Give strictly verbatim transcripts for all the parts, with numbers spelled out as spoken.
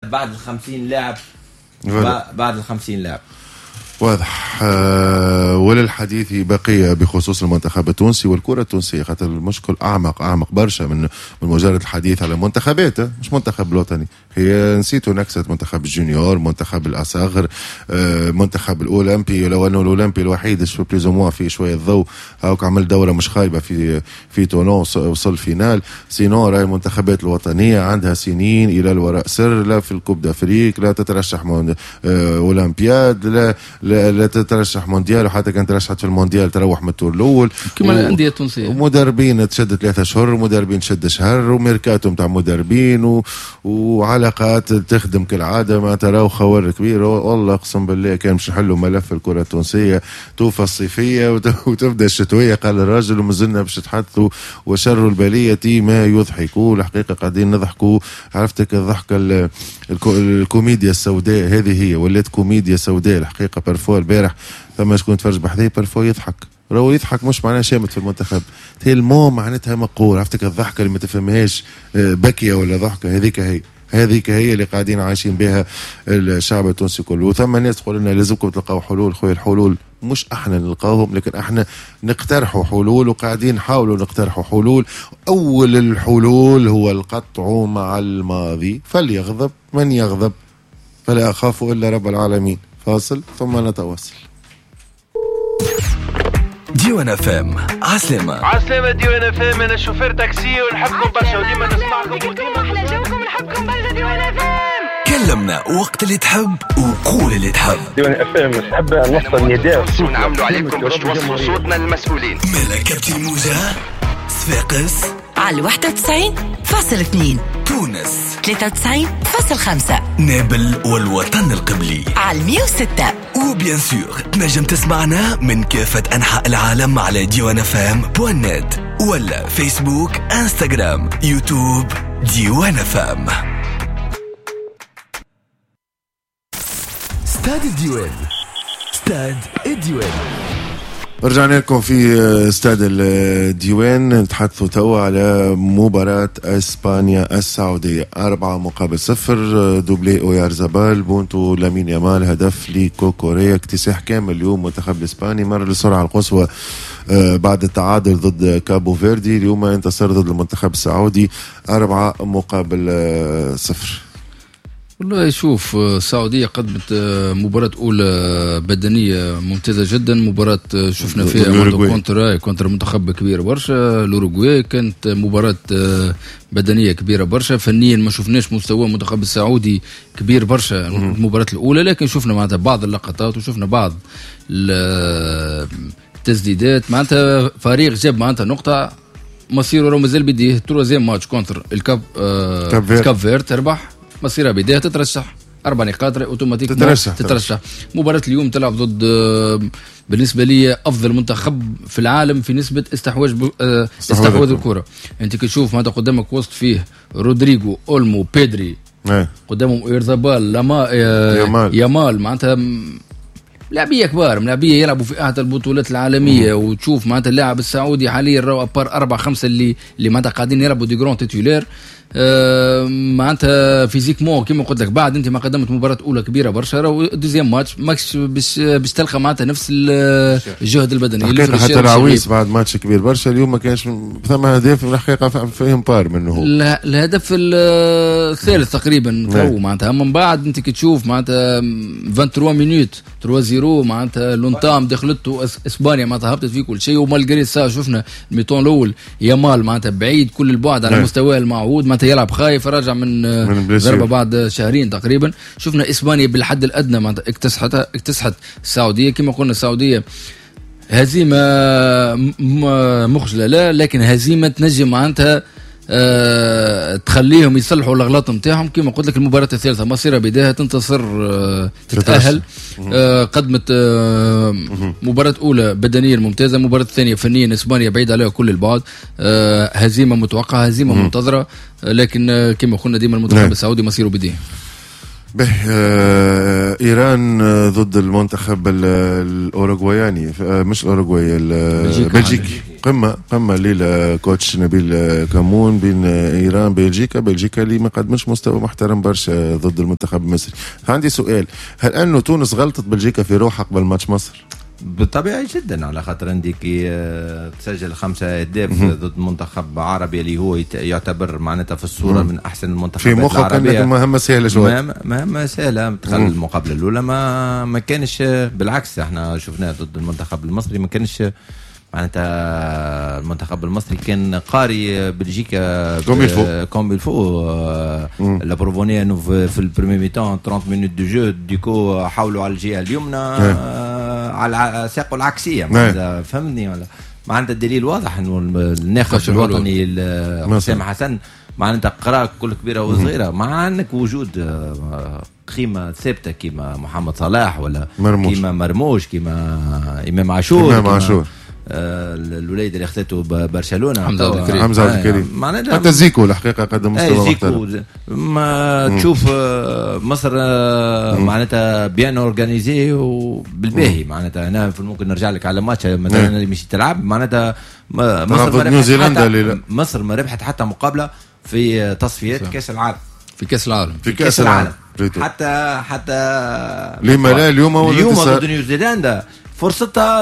بعد الخمسين لاعب بعد الخمسين لاعب واضح. أه وللحديث بقية بخصوص المنتخب التونسي والكرة التونسية، خاطر المشكل أعمق أعمق برشا من من مجرد الحديث على منتخباته، مش منتخب الوطني. هي نسيتوا نكسة منتخب الجونيور، منتخب الأصغر، أه منتخب الأولمبي، لو أنه الأولمبي الوحيد شو بليزوموا في شوية ضوء هاوك عمل دورة مش خايبة في في تونس وصل فينال. سينو راهي المنتخبات الوطنية عندها سنين إلى الوراء سر، لا في الكوب دافريك، لا تترشح أه أولمبياد، لا لا, لا تترشح مونديال، وحتى كانت ترشحت في المونديال تروح من التور الاول كما الانديه التونسيه. ومدربين تشد ثلاثة شهور، ومدربين تشد شهر، وميركاتو نتاع مدربين و... وعلاقات تخدم كالعاده. ما تراو خوار كبير والله اقسم بالله كان مش نحلوا ملف الكره التونسيه توفى الصيفيه وت... وتبدا الشتويه. قال الراجل ومازلنا باش نتحدثوا وشر البليه ما يضحك. والحقيقه قاعدين نضحكوا. عرفتك الضحكه ال... الكو... الكوميديا السوداء هذه هي ولات كوميديا سوداء الحقيقه. بارفو البارح ثم شكون تفرج بحذاي بارفو يضحك، راهو يضحك مش معناها شامت في المنتخب تيلمو معناتها مقول. عرفتك الضحكه اللي ما تفهمهاش بكيه ولا ضحكه، هذيك هي هذيك هي اللي قاعدين عايشين بها الشعب التونسي كله. وثم ناس تقول لنا لازمكم تلقاو حلول. خويا الحلول مش احنا نلقاوهم، لكن احنا نقترحوا حلول، وقاعدين نحاولوا نقترحوا حلول. اول الحلول هو القطع مع الماضي. فليغضب من يغضب فلا اخاف الا رب العالمين. فاصل ثم نتواصل. ديوان اف ام عسلامة عسلامة. ديوان اف ام انا شوفير تاكسي ونحبكم برشا وديما نسمعكم وديما احلى جوكم نحبكم برشا. ديوان اف ام كلمنا وقت اللي تحب وقول اللي تحب. ديوان اف ام نحب نوصل نداء ونعملوا عليكم باش توصلوا صوتنا للمسؤولين. مالا كابتن موجة صفاقس على واحد وتسعين فاصل اثنين، تونس ثلاثة وتسعين فاصل خمسة، نابل والوطن القبلي على مية وستة. وبيان سور تنجم تسمعنا من كافة أنحاء العالم على ديوان اف ام بوان نت ولا فيسبوك انستغرام يوتيوب ديوان اف ام. استاد الديوان، استاد الديوان. رجعنا لكم في استاد الديوان. نتحدثوا توا على مباراة اسبانيا السعودية. أربعة مقابل صفر، دوبلي اويارزابال، بونتو لامين يامال، هدف لكوكوريا. اكتساح كامل اليوم منتخب الاسباني، مر للسرعة القصوى بعد التعادل ضد كابو فيردي. اليوم انتصر ضد المنتخب السعودي أربعة مقابل صفر. والله شوف السعودية قدمت مباراة أولى بدنية ممتازة جدا. مباراة شفنا فيها كونتر كونتر منتخب كبير برشا الأوروغواي. كانت مباراة بدنية كبيرة برشا. فنيا ما شفناش مستوى المنتخب السعودي كبير برشا المباراة الأولى، لكن شفنا معناتها بعض اللقطات وشفنا بعض التسديدات. معناتها فريق جاب معناتها نقطة مصيره راه مازال بديه تروزيام ماتش كونتر الكاب آه كاب فيرد تربح مصيرها بداية تترشح أربع نقاط أوتوماتيك تترشح, تترشح. مباراة اليوم تلعب ضد بالنسبة لي أفضل منتخب في العالم في نسبة استحواذ استحواذ الكرة. أنت كتشوف ماذا قدامك وسط فيه رودريجو أولمو بيدري قدامهم إيرزابال لما يامال, يامال. معناتها لاعبية كبار ملاعبية يلعبوا في أحد البطولات العالمية. مم. وتشوف معناتها اللاعب السعودي حاليا راهو أبار أربع خمسة اللي اللي معناتها قاعدين يلعبوا دي جرون تيتولير. أه معناتها فيزيكمون كما قلت لك بعد انت ما قدمت مباراه اولى كبيره برشا راهو دوزيام ماتش ماكش باش باش تلقى معناتها نفس الجهد البدني اللي حتى العويس بعد ماتش كبير برشا. اليوم ما كانش ثم هدف الحقيقه فيهم بار منه هو الهدف الثالث تقريبا تو معناتها من بعد انت كتشوف معناتها ثلاثة وعشرين مينوت ثلاثة صفر معناتها لونتام دخلته اسبانيا معناتها هبطت في كل شيء. ومالغري سا شفنا الميطون الاول يامال معناتها بعيد كل البعد على مستواه المعهود معناتها يلعب خايف راجع من, من ضربه بعد شهرين تقريبا. شفنا اسبانيا بالحد الادنى معناتها اكتسحتها اكتسحت السعوديه. كما قلنا السعوديه هزيمه مخجله لا لكن هزيمه تنجم معناتها أه تخليهم يصلحوا الاغلاط نتاعهم. كما قلت لك المباراه الثالثه مصيرها بدايه تنتصر أه تتاهل. أه قدمت أه مباراه اولى بدنيا ممتازه. مباراه ثانيه فنيا اسبانيا بعيد عليها كل البعد. أه هزيمه متوقعه هزيمه منتظره. أه لكن أه كما قلنا ديما المنتخب السعودي مصيره بدايه. به آه ايران ضد المنتخب الاوروغواياني مش الاوروغواي البلجيكي قمه قمه الليله كوتش نبيل كمون بين ايران بلجيكا بلجيكا اللي ما قدمش مستوى محترم برشا ضد المنتخب المصري. عندي سؤال، هل انه تونس غلطت بلجيكا في روحها قبل ماتش مصر؟ بالطبيعي جدا، على خاطر عندك تسجل خمسة أهداف ضد منتخب عربي اللي هو يعتبر معناتها في الصورة من أحسن المنتخبات العربية. في مخك أنك مهمة سهلة شوية؟ مهمة سهلة. تخيل المقابلة الأولى ما ما كانش، بالعكس احنا شفناه ضد المنتخب المصري ما كانش معناتها المنتخب المصري كان قاري بلجيكا كوم بالفو. لا بروفوني انه في البريمي ميتون ثلاثين مينوت دو جو ديكو حاولوا على الجهه اليمنى على ساقه العكسيه معناتها فهمني ولا معناتها الدليل واضح انه الناخب الوطني حسام حسن معناتها قرا كل كبيره وصغيره مع عندك وجود قيمه ثابته كيما محمد صلاح ولا كيما مرموش كيما امام عاشور امام عاشور آه الوليد اللي اخذته برشلونه حمزه عبد الكريم حمزه عبد الكريم حتى زيكو الحقيقه قدم مستوى محترم. ما مم. تشوف آه مصر آه معناتها بيان اورجانيزي وبالباهي معناتها انا ممكن نرجع لك على ماتش مثلا اللي مشي تلعب معناتها مصر ما نيوزيلندا مصر ما ربحت حتى مقابله في تصفيات صح. كاس العالم في كاس العالم في كاس العالم حتى حتى لما لا اليوم اليوم ضد نيوزيلندا فرصتها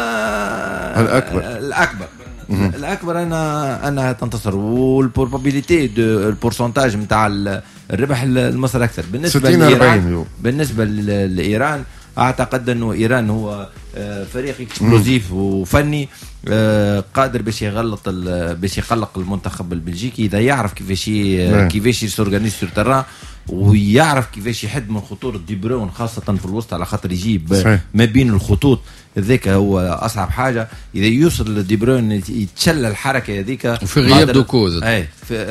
الأكبر الأكبر الأكبر أنا أنها تنتصر والبروبابيليتي دو البورسنتاج نتاع الربح المصري أكثر. بالنسبة لإيران بالنسبة لإيران أعتقد أنه إيران هو فريق اكسبلوزيف وفني قادر باش يغلط باش يقلق المنتخب البلجيكي إذا يعرف كيفاش كيفاش يسورغانيز سور تيران ويعرف كيفاش يحد من خطورة دي بروين خاصة في الوسط على خاطر يجيب صحيح. ما بين الخطوط ذيك هو أصعب حاجة. إذا يوصل دي بروين يتشل الحركة هذيك وفي غياب دوكوز أي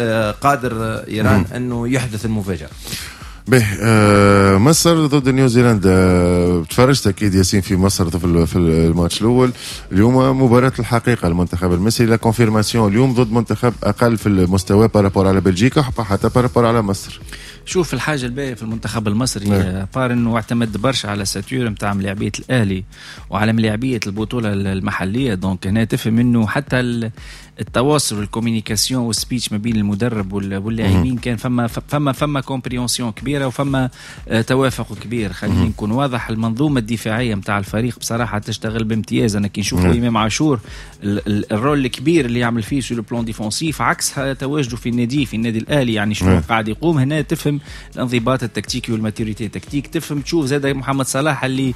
قادر إيران أنه يحدث المفاجأة. به آه مصر ضد نيوزيلندا تفرجت اكيد ياسين في مصر في في الماتش الاول. اليوم مباراه الحقيقه المنتخب المصري لا كونفيرماسيون اليوم ضد منتخب اقل في المستوى بارابور على بلجيكا حتى بارابور على مصر. شوف الحاجه الباهيه في المنتخب المصري بار انه اعتمد برشا على ساتور نتاع ملاعبيه الاهلي وعلى ملاعبيه البطوله المحليه. دونك هنا تفهم انه حتى التواصل والكوميونيكاسيون والسبيتش ما بين المدرب واللاعبين كان فما فما فما كومبريونسيون كبيره وفما توافق كبير. خلينا نكون واضح المنظومه الدفاعيه نتاع الفريق بصراحه تشتغل بامتياز. انا كي نشوفوا امام عاشور الرول الكبير اللي يعمل فيه سو لو بلان ديفونسيف عكس تواجده في النادي في النادي الاهلي يعني شنو قاعد يقوم هنا. تفهم الانضباط التكتيكي والماتوريتي التكتيك. تفهم تشوف زاد محمد صلاح اللي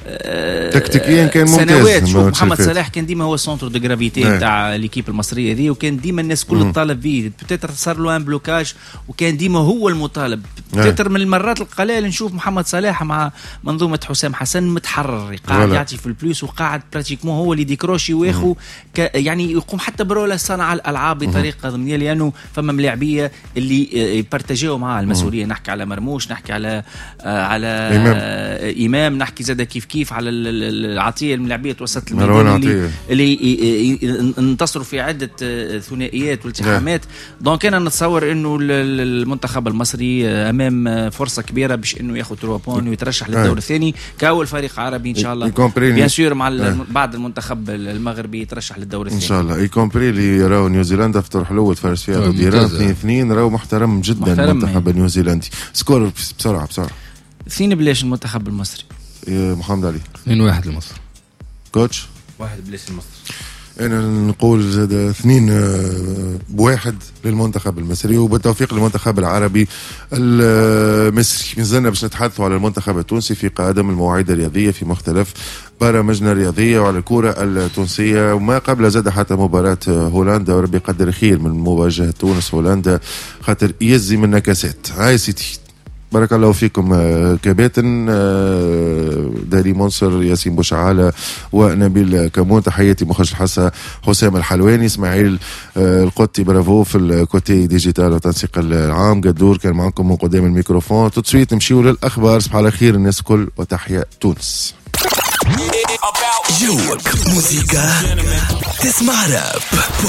آه تكتيكيا كان ممتاز. سنوات شوف محمد صلاح كان ديما هو السونتر دو جرافيتي نتاع ليكيب المصريه هذه وكان ديما الناس كل تطالب فيه. بتاتر صار له ان بلوكاج وكان ديما هو المطالب. بتاتر من المرات القليله نشوف محمد صلاح مع منظومه حسام حسن متحرر قاعد يعطي في البلوس وقاعد براتيكمون هو اللي ديكروشي وياخو يعني يقوم حتى برولا صنع الالعاب بطريقه ضمنيه لانه فما ملاعبيه اللي يبارتاجيو معاه المسؤوليه. نحكي على مرموش نحكي على آه على إمام. آه إمام نحكي زاد كيف كيف على العطيه الملاعبيه توسط الميدان اللي, اللي انتصروا في عده ثنائيات والتحامات. دونك انا نتصور انه المنتخب المصري امام فرصه كبيره باش انه ياخذ ثلاثة بوين ويترشح للدور الثاني كاول فريق عربي ان شاء الله بيان سور مع بعد المنتخب المغربي يترشح للدور الثاني ان شاء الله. يكومبري اللي يراو نيوزيلندا في الطرح الاول تفرج فيها ضد ايران اثنين اثنين راهو محترم جدا المنتخب النيوزيلندي. سكور بسرعه بسرعه اثنين بلاش المنتخب المصري. محمد علي اثنين واحد لمصر. كوتش واحد بلاش المصري. أنا نقول زاد اثنين بواحد للمنتخب المصري وبالتوفيق للمنتخب العربي المصري. مازلنا باش نتحدثوا على المنتخب التونسي في قادم المواعيد الرياضية في مختلف برامجنا الرياضية وعلى الكرة التونسية وما قبل زاد حتى مباراة هولندا وربي يقدر خير من مواجهة تونس هولندا خاطر يزي من نكاسات. هاي سيتي بارك الله فيكم كباتن داري منصر ياسين بوشعالة ونبيل كمون. تحياتي مخرج الحصة حسام الحلواني اسماعيل القطي برافو في الكوتي ديجيتال وتنسيق العام. قدور كان معكم من قدام الميكروفون. تتصويت نمشيو للأخبار. صباح على خير الناس كل وتحيا تونس. جوك موسيقى تسمع راب